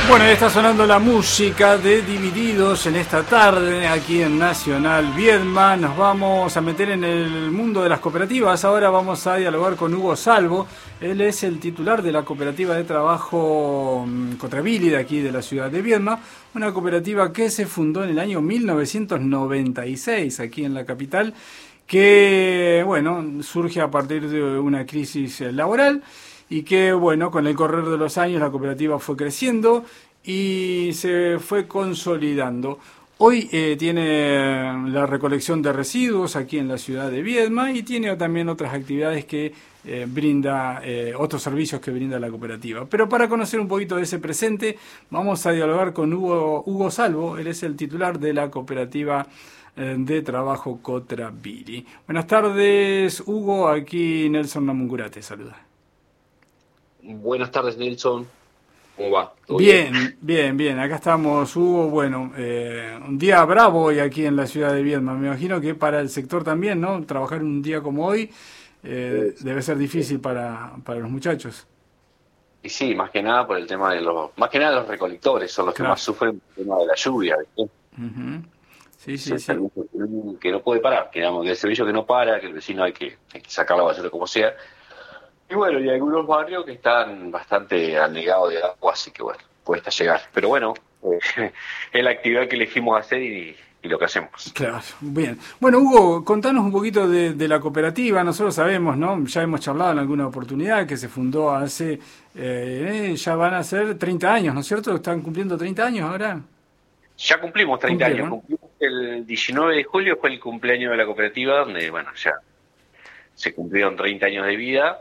Bueno, ahí está sonando la música de Divididos en esta tarde aquí en Nacional Viedma. Nos vamos a meter en el mundo de las cooperativas. Ahora vamos a dialogar con Hugo Salvo. Él es el titular de la cooperativa de trabajo Cotrabili de aquí de la ciudad de Viedma. Una cooperativa que se fundó en el año 1996 aquí en la capital, que bueno, surge a partir de una crisis laboral. Y que, bueno, con el correr de los años la cooperativa fue creciendo y se fue consolidando. Hoy tiene la recolección de residuos aquí en la ciudad de Viedma y tiene también otras actividades que brinda, otros servicios que brinda la cooperativa. Pero para conocer un poquito de ese presente, vamos a dialogar con Hugo Salvo. Él es el titular de la cooperativa de trabajo Cotrabili. Buenas tardes, Hugo. Aquí Nelson Namungurate saluda. Buenas tardes, Nelson. ¿Cómo va? ¿Todo bien? Bien. Acá estamos, Hugo. Bueno, un día bravo hoy aquí en la ciudad de Viedma. Me imagino que para el sector también, ¿no? Trabajar un día como hoy debe ser difícil para los muchachos. Y sí, más que nada por el tema de más que nada los recolectores son los que Claro. más sufren el tema de la lluvia, ¿viste? Uh-huh. Sí. Es el servicio que no puede parar, que digamos, el servicio que no para, que el vecino hay que sacar la basura como sea. Y bueno, y hay algunos barrios que están bastante anegados de agua, así que bueno, cuesta llegar. Pero bueno, es la actividad que elegimos hacer y lo que hacemos. Claro, bien. Bueno, Hugo, contanos un poquito de la cooperativa. Nosotros sabemos, ¿no? Ya hemos charlado en alguna oportunidad que se fundó hace, ya van a ser 30 años, ¿no es cierto? ¿Están cumpliendo 30 años ahora? Ya cumplimos 30 años. ¿no? Cumplimos el 19 de julio, fue el cumpleaños de la cooperativa, donde, bueno, ya se cumplieron 30 años de vida.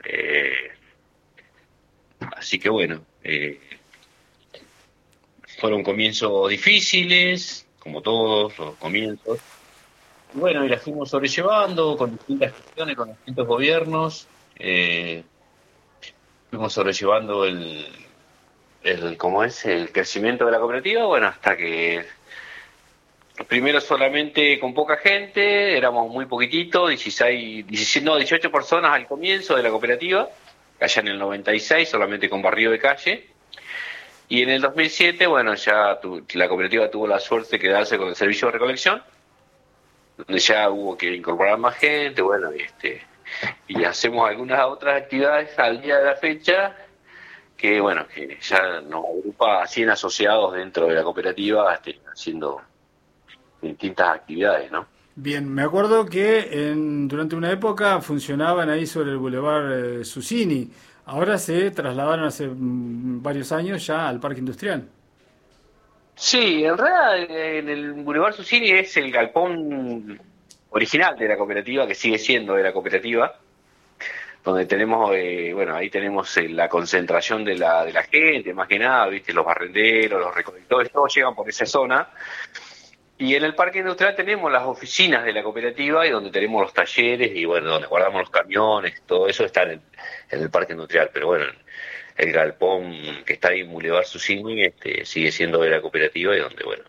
Así que bueno, fueron comienzos difíciles, como todos los comienzos. Y bueno, y las fuimos sobrellevando con distintas gestiones, con distintos gobiernos. Fuimos sobrellevando ¿cómo es? El crecimiento de la cooperativa, bueno, hasta que primero solamente con poca gente, éramos muy poquititos, 18 personas al comienzo de la cooperativa, allá en el 96, solamente con barrido de calle. Y en el 2007, bueno, ya la cooperativa tuvo la suerte de quedarse con el servicio de recolección, donde ya hubo que incorporar más gente, bueno, y hacemos algunas otras actividades al día de la fecha, que bueno, que ya nos agrupa a 100 asociados dentro de la cooperativa, haciendo distintas actividades, ¿no? Bien, me acuerdo que durante una época funcionaban ahí sobre el Boulevard Susini. Ahora se trasladaron hace varios años ya al Parque Industrial. Sí, en realidad en el Boulevard Susini es el galpón original de la cooperativa, que sigue siendo de la cooperativa, donde tenemos, bueno, ahí tenemos la concentración de la gente, más que nada, viste, los barrenderos, los recolectores, todos llegan por esa zona. Y en el parque industrial tenemos las oficinas de la cooperativa y donde tenemos los talleres y bueno, donde guardamos los camiones, todo eso está en el parque industrial. Pero bueno, el galpón que está ahí en Boulevard Susini sigue siendo de la cooperativa y donde bueno,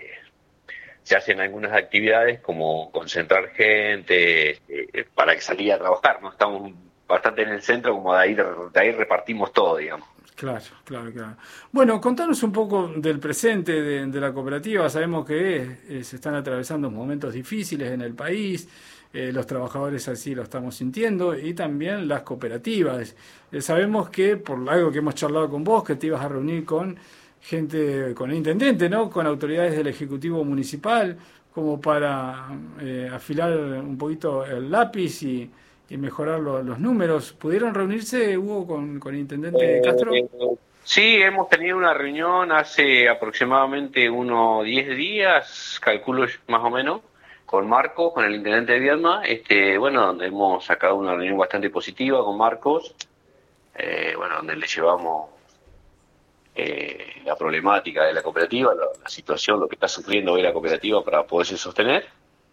se hacen algunas actividades como concentrar gente para que salga a trabajar, ¿no? Estamos bastante en el centro, como de ahí repartimos todo, digamos. Claro. Bueno, contanos un poco del presente de la cooperativa. Sabemos que se están atravesando momentos difíciles en el país, los trabajadores así lo estamos sintiendo, y también las cooperativas. Sabemos que, por algo que hemos charlado con vos, que te ibas a reunir con gente, con el intendente, ¿no? Con autoridades del Ejecutivo Municipal, como para afilar un poquito el lápiz y mejorar los números. ¿Pudieron reunirse, Hugo, con el intendente Castro? Sí, hemos tenido una reunión hace aproximadamente unos 10 días, calculo más o menos, con Marcos, con el intendente de Viedma, bueno, donde hemos sacado una reunión bastante positiva con Marcos, bueno, donde le llevamos la problemática de la cooperativa, la situación, lo que está sufriendo hoy la cooperativa para poderse sostener.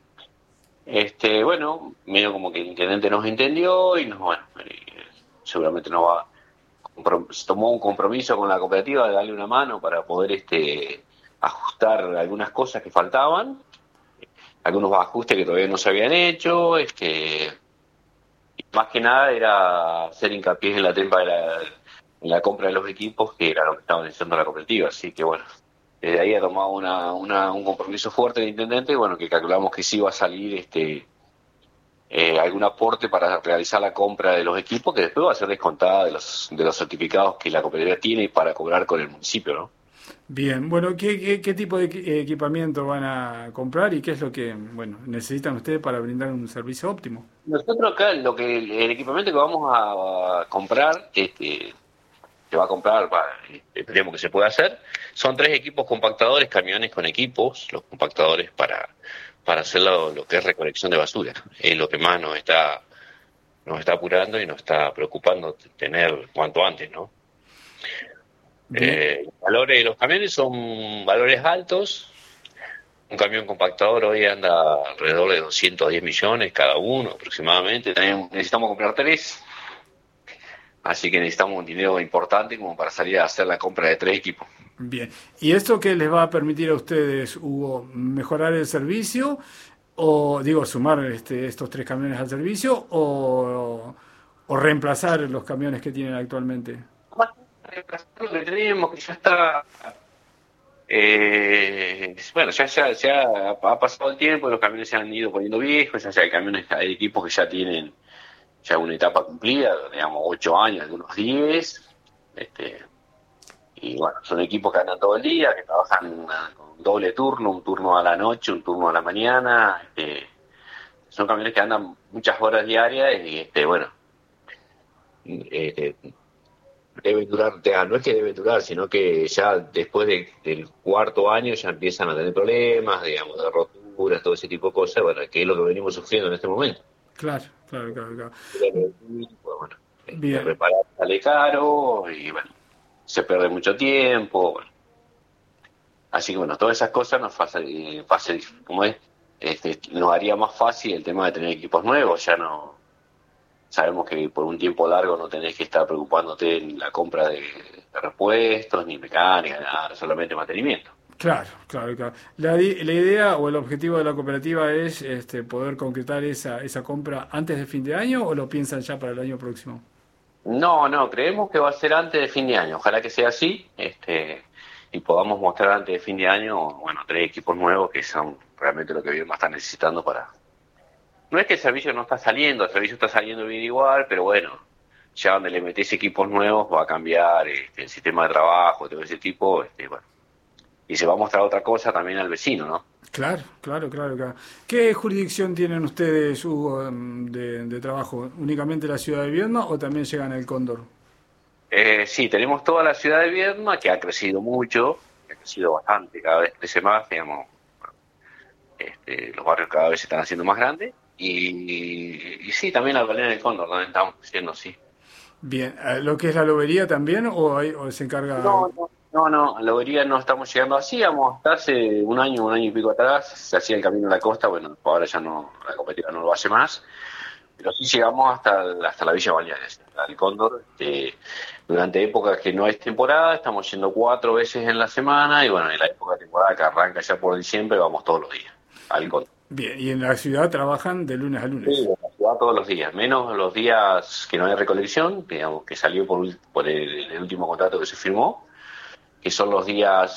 Bueno, medio como que el intendente nos entendió y seguramente se tomó un compromiso con la cooperativa de darle una mano para poder ajustar algunas cosas que faltaban, algunos ajustes que todavía no se habían hecho, y más que nada era hacer hincapié en la compra de los equipos, que era lo que estaba necesitando la cooperativa. Así que bueno, desde ahí ha tomado un compromiso fuerte el intendente, y bueno, que calculamos que sí iba a salir algún aporte para realizar la compra de los equipos, que después va a ser descontada de los certificados que la cooperativa tiene para cobrar con el municipio, ¿no? Bien, bueno, ¿qué tipo de equipamiento van a comprar y qué es lo que, bueno, necesitan ustedes para brindar un servicio óptimo? Nosotros acá, el equipamiento que vamos a comprar, se va a comprar, esperemos que se pueda hacer, son 3 equipos compactadores, camiones con equipos, los compactadores para hacer lo que es recolección de basura. Es lo que más nos está apurando y nos está preocupando tener cuanto antes, ¿no? Bien, Los valores de los camiones son valores altos. Un camión compactador hoy anda alrededor de 210 millones cada uno aproximadamente. Necesitamos comprar 3, así que necesitamos un dinero importante como para salir a hacer la compra de 3 equipos. bien. ¿Y esto qué les va a permitir a ustedes, Hugo, mejorar el servicio o, digo, sumar estos 3 camiones al servicio o reemplazar los camiones que tienen actualmente? Lo que tenemos que ya está. Bueno, ya ha pasado el tiempo, los camiones se han ido poniendo viejos, hay camiones, hay equipos que ya tienen ya una etapa cumplida, digamos 8 años, algunos 10, y bueno, son equipos que andan todo el día, que trabajan con doble turno, un turno a la noche, un turno a la mañana, son camiones que andan muchas horas diarias y bueno, este, deben durar, no es que deben durar, sino que ya después del 4.º año ya empiezan a tener problemas, digamos, de roturas, todo ese tipo de cosas, bueno, que es lo que venimos sufriendo en este momento. Claro, claro, claro, claro. Bueno, Bien, reparar sale caro y bueno, se pierde mucho tiempo, bueno. Así que bueno, todas esas cosas como es, nos haría más fácil el tema de tener equipos nuevos, ya no. Sabemos que por un tiempo largo no tenés que estar preocupándote en la compra de repuestos, ni mecánica, nada, solamente mantenimiento. claro, claro, claro. La idea o el objetivo de la cooperativa es poder concretar esa compra antes de fin de año o lo piensan ya para el año próximo. No, creemos que va a ser antes de fin de año. Ojalá que sea así, y podamos mostrar antes de fin de año, bueno, 3 equipos nuevos que son realmente lo que Viedma está necesitando para. No es que el servicio no está saliendo, el servicio está saliendo bien igual, pero bueno, ya donde le metés equipos nuevos va a cambiar el sistema de trabajo, todo ese tipo, bueno. Y se va a mostrar otra cosa también al vecino, ¿no? Claro, claro, claro, claro. ¿Qué jurisdicción tienen ustedes, Hugo, de trabajo? ¿Únicamente la ciudad de Viedma o también llegan al Cóndor? Sí, tenemos toda la ciudad de Viedma, que ha crecido mucho, ha crecido bastante, cada vez crece más, digamos, los barrios cada vez se están haciendo más grandes, y sí, también la Balena del Cóndor, también estamos creciendo, sí. Bien, ¿lo que es la lobería también o se encarga? No, a la lobería no estamos llegando así, vamos, hasta hace un año y pico atrás, se hacía el camino a la costa, bueno, ahora ya no, la cooperativa no lo hace más, pero sí llegamos hasta la Villa Balnearia, hasta el Cóndor, durante épocas que no es temporada, estamos yendo 4 veces en la semana, y bueno, en la época de temporada que arranca ya por diciembre, vamos todos los días al Cóndor. Bien, y en la ciudad trabajan de lunes a Sí, lunes. en la ciudad todos los días, menos los días que no hay recolección, que, digamos, que salió por el último contrato que se firmó, que son los días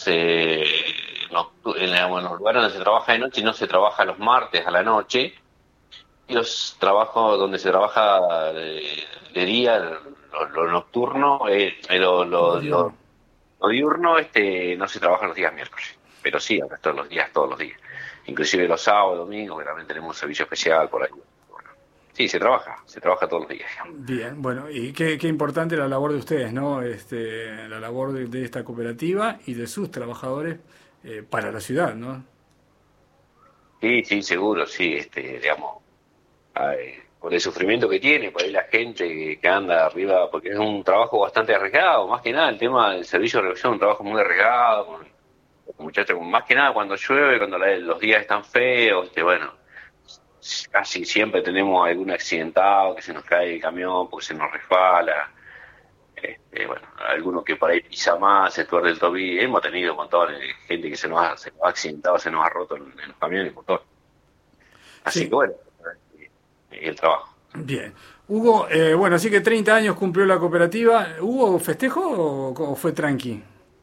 en los lugares donde se trabaja de noche y no se trabaja los martes a la noche, y los trabajos donde se trabaja de día, lo nocturno, Lo diurno. lo diurno, no se trabaja los días miércoles, pero sí, el resto de los días, todos los días, inclusive los sábados, domingos, que también tenemos un servicio especial por ahí. Bueno, sí, se trabaja todos los días, digamos. Bien, bueno, y qué importante la labor de ustedes, ¿no? La labor de esta cooperativa y de sus trabajadores para la ciudad, ¿no? Sí, seguro, sí, digamos, por el sufrimiento que tiene, por ahí la gente que anda arriba, porque es un trabajo bastante arriesgado, más que nada el tema del servicio de recolección es un trabajo muy arriesgado, con muchachos, más que nada cuando llueve, cuando los días están feos, bueno, casi siempre tenemos algún accidentado, que se nos cae el camión porque se nos resbala, bueno, alguno que por ahí pisa más, se tuerde el tobillo, hemos tenido un montón de gente que se nos ha accidentado, se nos ha roto en los camiones, un montón. Así que Sí, bueno, el trabajo. Bien. Hugo, bueno, así que 30 años cumplió la cooperativa. ¿Hubo festejo o fue tranqui?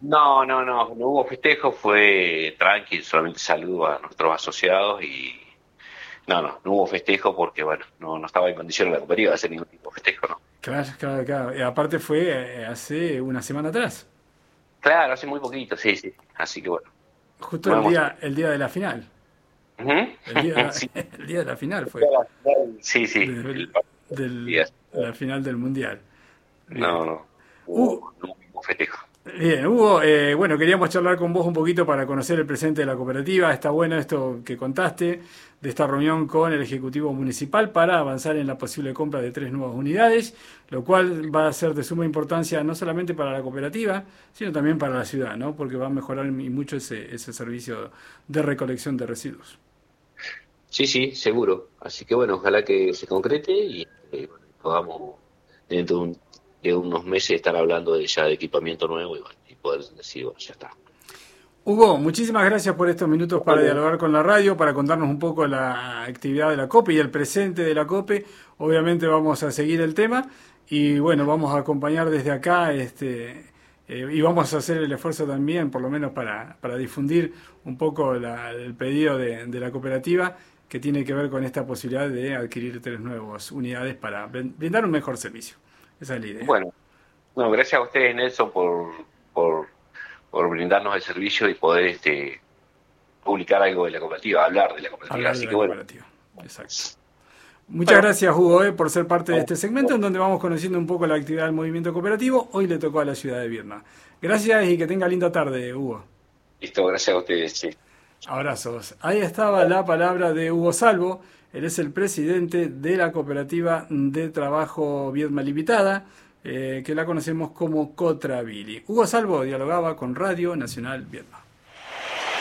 No hubo festejo, fue tranqui, solamente saludo a nuestros asociados y no hubo festejo porque, bueno, no estaba en condiciones la cooperativa de hacer ningún tipo de festejo, ¿no? Claro, claro, claro. Aparte fue hace una semana atrás, Claro, hace muy poquito, sí, sí. Así que bueno, justo no hemos... el día de la final. Ujú. El día de la, Sí, el día de la final fue. sí, sí, De, el partido, sí, la final del Mundial. Bien. no Hu- no hubo festejo. Bien, Hugo, bueno, queríamos charlar con vos un poquito para conocer el presente de la cooperativa. Está bueno esto que contaste de esta reunión con el Ejecutivo Municipal para avanzar en la posible compra de 3 nuevas unidades, lo cual va a ser de suma importancia no solamente para la cooperativa, sino también para la ciudad, ¿no? Porque va a mejorar y mucho ese servicio de recolección de residuos. Sí, sí, seguro. Así que bueno, ojalá que se concrete y bueno, podamos dentro de unos meses estar hablando de ya de equipamiento nuevo y, bueno, y poder decir, bueno, ya está. Hugo, muchísimas gracias por estos minutos para Bueno, dialogar con la radio, para contarnos un poco la actividad de la COPE y el presente de la COPE. Obviamente vamos a seguir el tema y bueno, vamos a acompañar desde acá y vamos a hacer el esfuerzo también, por lo menos para difundir un poco el pedido de la cooperativa que tiene que ver con esta posibilidad de adquirir 3 nuevas unidades para brindar un mejor servicio. Esa es la idea. bueno, no, gracias a ustedes, Nelson, por, por brindarnos el servicio y poder publicar algo de la cooperativa, hablar de la cooperativa. Hablar de Así que la bueno, cooperativa. Exacto. Muchas bueno, gracias, Hugo, por ser parte de este segmento en donde vamos conociendo un poco la actividad del movimiento cooperativo. Hoy le tocó a la ciudad de Viedma. Gracias y que tenga linda tarde, Hugo. listo, gracias a ustedes. Sí. Abrazos. Ahí estaba la palabra de Hugo Salvo. Él es el presidente de la cooperativa de trabajo Viedma Limitada, que la conocemos como Cotravili. Hugo Salvo dialogaba con Radio Nacional Viedma.